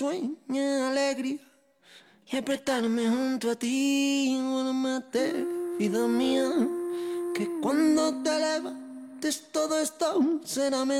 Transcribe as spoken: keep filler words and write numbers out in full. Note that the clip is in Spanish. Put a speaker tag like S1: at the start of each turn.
S1: sueña alegría y apretarme junto a ti. Duérmete, vida mía, que cuando te levantes todo esto será mentira.